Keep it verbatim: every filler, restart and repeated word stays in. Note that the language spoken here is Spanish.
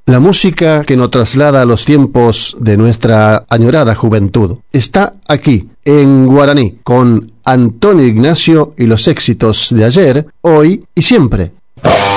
La música que nos traslada a los tiempos de nuestra añorada juventud está aquí, en guaraní, con Antonio Ignacio y los éxitos de ayer, hoy y siempre.